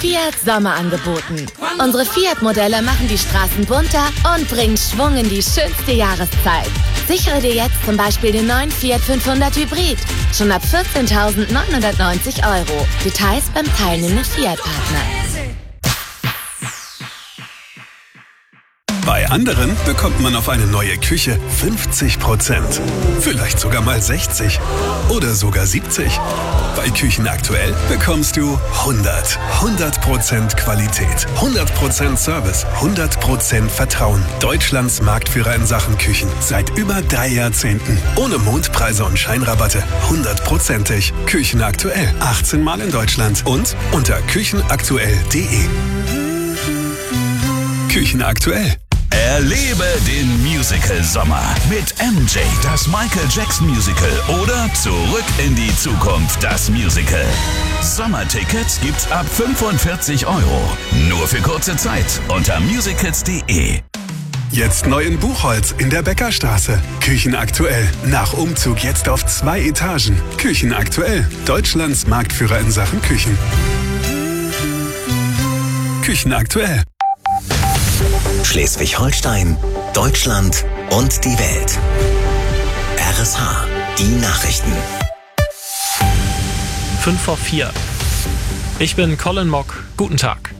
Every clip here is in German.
Fiat Sommer angeboten. Unsere Fiat-Modelle machen die Straßen bunter und bringen Schwung in die schönste Jahreszeit. Sichere dir jetzt zum Beispiel den neuen Fiat 500 Hybrid. Schon ab 14.990 €. Details beim teilnehmenden Fiat-Partner. Bei anderen bekommt man auf eine neue Küche 50%. Vielleicht sogar mal 60 oder sogar 70. Bei Küchen aktuell bekommst du 100% Qualität, 100% Service, 100% Vertrauen. Deutschlands Marktführer in Sachen Küchen. Seit über 3 Jahrzehnten. Ohne Mondpreise und Scheinrabatte. 100%ig. Küchen aktuell. 18 Mal in Deutschland und unter küchenaktuell.de. Küchen aktuell. Erlebe den Musical-Sommer mit MJ, das Michael Jackson Musical oder Zurück in die Zukunft, das Musical. Sommertickets gibt's ab 45 €. Nur für kurze Zeit unter musicals.de. Jetzt neu in Buchholz in der Bäckerstraße. Küchen aktuell. Nach Umzug jetzt auf 2 Etagen. Küchen aktuell. Deutschlands Marktführer in Sachen Küchen. Küchen aktuell. Schleswig-Holstein, Deutschland und die Welt. RSH, die Nachrichten. 5:04. Ich bin Colin Mock. Guten Tag.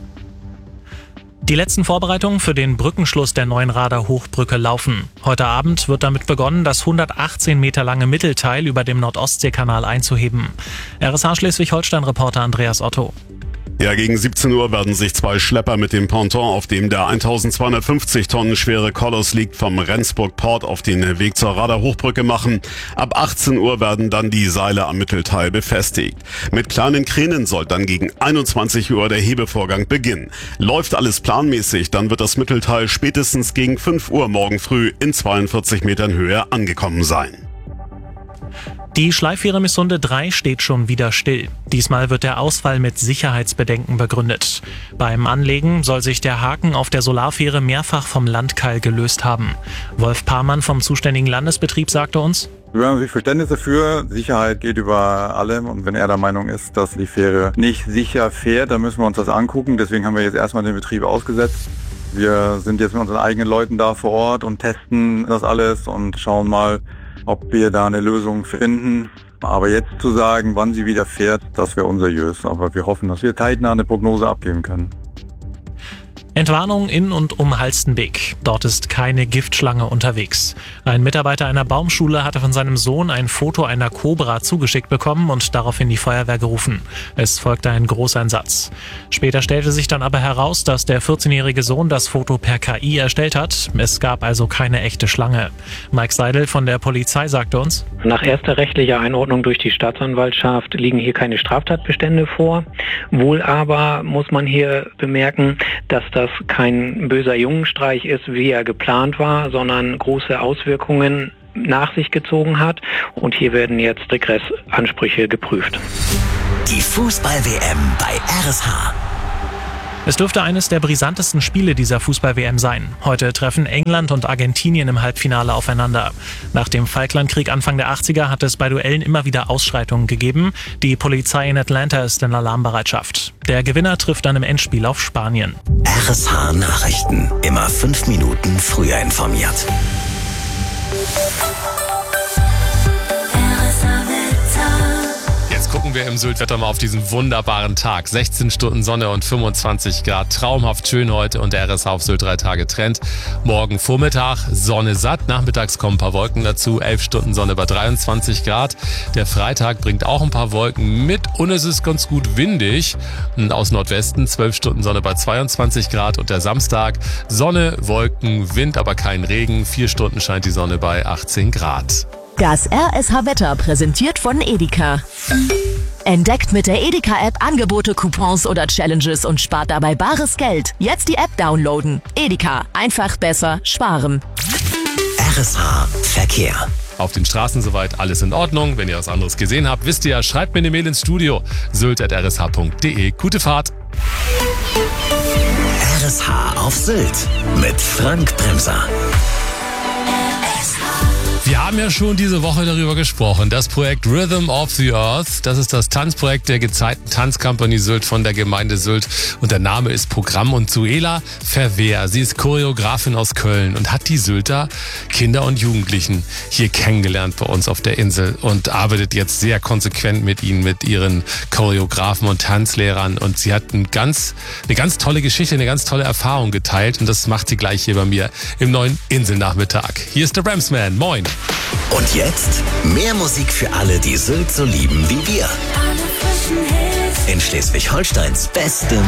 Die letzten Vorbereitungen für den Brückenschluss der Neuenrader Hochbrücke laufen. Heute Abend wird damit begonnen, das 118 Meter lange Mittelteil über dem Nordostseekanal einzuheben. RSH Schleswig-Holstein-Reporter Andreas Otto. Ja, gegen 17 Uhr werden sich 2 Schlepper mit dem Ponton, auf dem der 1250 Tonnen schwere Koloss liegt, vom Rendsburg Port auf den Weg zur Rader Hochbrücke machen. Ab 18 Uhr werden dann die Seile am Mittelteil befestigt. Mit kleinen Kränen soll dann gegen 21 Uhr der Hebevorgang beginnen. Läuft alles planmäßig, dann wird das Mittelteil spätestens gegen 5 Uhr morgen früh in 42 Metern Höhe angekommen sein. Die Schleiffähre Missunde 3 steht schon wieder still. Diesmal wird der Ausfall mit Sicherheitsbedenken begründet. Beim Anlegen soll sich der Haken auf der Solarfähre mehrfach vom Landkeil gelöst haben. Wolf Parmann vom zuständigen Landesbetrieb sagte uns: Wir haben Verständnis dafür. Sicherheit geht über allem. Und wenn er der Meinung ist, dass die Fähre nicht sicher fährt, dann müssen wir uns das angucken. Deswegen haben wir jetzt erstmal den Betrieb ausgesetzt. Wir sind jetzt mit unseren eigenen Leuten da vor Ort und testen das alles und schauen mal, ob wir da eine Lösung finden. Aber jetzt zu sagen, wann sie wieder fährt, das wäre unseriös. Aber wir hoffen, dass wir zeitnah eine Prognose abgeben können. Entwarnung in und um Halstenbek. Dort ist keine Giftschlange unterwegs. Ein Mitarbeiter einer Baumschule hatte von seinem Sohn ein Foto einer Kobra zugeschickt bekommen und daraufhin die Feuerwehr gerufen. Es folgte ein Großeinsatz. Später stellte sich dann aber heraus, dass der 14-jährige Sohn das Foto per KI erstellt hat. Es gab also keine echte Schlange. Mike Seidel von der Polizei sagte uns: Nach erster rechtlicher Einordnung durch die Staatsanwaltschaft liegen hier keine Straftatbestände vor. Wohl aber muss man hier bemerken, dass das kein böser Jungenstreich ist, wie er geplant war, sondern große Auswirkungen nach sich gezogen hat. Und hier werden jetzt Regressansprüche geprüft. Die Fußball-WM bei RSH. Es dürfte eines der brisantesten Spiele dieser Fußball-WM sein. Heute treffen England und Argentinien im Halbfinale aufeinander. Nach dem Falklandkrieg Anfang der 80er hat es bei Duellen immer wieder Ausschreitungen gegeben. Die Polizei in Atlanta ist in Alarmbereitschaft. Der Gewinner trifft dann im Endspiel auf Spanien. RSH Nachrichten. Immer 5 Minuten früher informiert. Gucken wir im Sylt-Wetter mal auf diesen wunderbaren Tag. 16 Stunden Sonne und 25 Grad. Traumhaft schön heute und der RSH auf Sylt 3 Tage Trend. Morgen Vormittag Sonne satt. Nachmittags kommen ein paar Wolken dazu. 11 Stunden Sonne bei 23 Grad. Der Freitag bringt auch ein paar Wolken mit und es ist ganz gut windig. Und aus Nordwesten 12 Stunden Sonne bei 22 Grad und der Samstag Sonne, Wolken, Wind, aber kein Regen. 4 Stunden scheint die Sonne bei 18 Grad. Das RSH-Wetter präsentiert von Edeka. Entdeckt mit der Edeka-App Angebote, Coupons oder Challenges und spart dabei bares Geld. Jetzt die App downloaden. Edeka. Einfach besser sparen. RSH Verkehr. Auf den Straßen soweit alles in Ordnung. Wenn ihr was anderes gesehen habt, wisst ihr ja, schreibt mir eine Mail ins Studio. sylt@rsh.de. Gute Fahrt. RSH auf Sylt mit Frank Bremser. Wir haben ja schon diese Woche darüber gesprochen. Das Projekt Rhythm of the Earth, das ist das Tanzprojekt der gezeigten Tanzcompany Sylt von der Gemeinde Sylt. Und der Name ist Programm. Und Suela Verwehr, sie ist Choreografin aus Köln und hat die Sylter Kinder und Jugendlichen hier kennengelernt bei uns auf der Insel und arbeitet jetzt sehr konsequent mit ihnen, mit ihren Choreografen und Tanzlehrern. Und sie hat eine ganz tolle Geschichte, eine ganz tolle Erfahrung geteilt. Und das macht sie gleich hier bei mir im neuen Inselnachmittag. Hier ist der Ramsman. Moin. Und jetzt mehr Musik für alle, die Sylt so lieben wie wir. In Schleswig-Holsteins beste